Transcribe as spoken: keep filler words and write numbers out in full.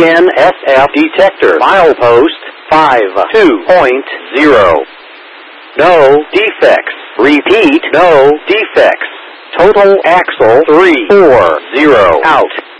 N S F detector. Milepost five two point zero. No defects. Repeat, no defects. Total axle three four zero. Out.